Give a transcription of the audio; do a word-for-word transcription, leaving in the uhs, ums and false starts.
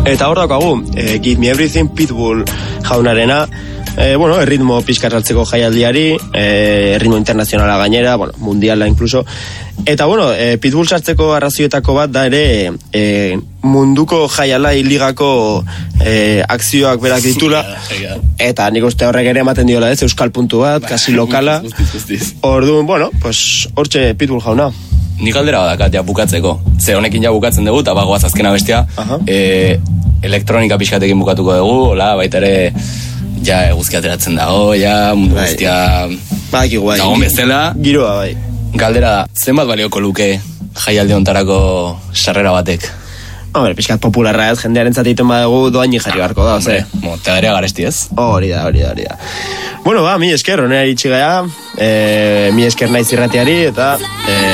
Eta hor daukagu, e, Give Me Everything Pitbull jaunarena, e, bueno, erritmo pizkarratzeko jaialdiari, e, erritmo internazionala gainera, bueno, mundiala incluso. Eta bueno, e, Pitbull sartzeko arrazioetako bat da ere e, munduko jaialai ligako e, akzioak berak ditula. Eta nik uste horrek ere ematen diola ez, euskal puntu bat, kasi lokala. Orduan, bueno, pues hortxe Pitbull jauna. Nik aldera badakat, ja, bukatzeko. Ze honekin ja bukatzen dugu, eta bagoaz azkena bestia, e, elektronika pixkatekin bukatuko dugu, hola, baita ere, ja, eguzki ateratzen dago, ja, mundu guztia, bai, bai, dagoen bezala. Giroa, bai. Galdera da, zenbat balioko luke jaialdi hontarako sarrera batek? Hombre, pixkat popularra ez, jendearen zatiten badugu doaini jarri barko da, ze? Mo, tegaria garesti ez? Hori da, hori da, hori da. Bueno, ba, mi esker, honera itxigea, e, mi esker naiz irratiari, eta... E,